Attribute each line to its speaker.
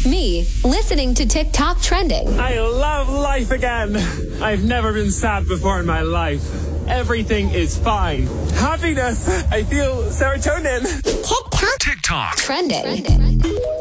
Speaker 1: Me, listening to TikTok trending.
Speaker 2: I love life again. I've never been sad before in my life. Everything is fine. Happiness. I feel serotonin.
Speaker 1: TikTok
Speaker 3: TikTok.
Speaker 1: trending.